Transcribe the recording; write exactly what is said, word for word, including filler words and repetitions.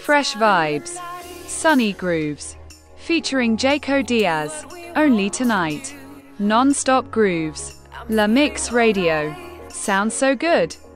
Fresh vibes. Sunny grooves. Featuring Jaco Diaz. Only tonight. Non-stop grooves. La Mix Radio. Sounds so good.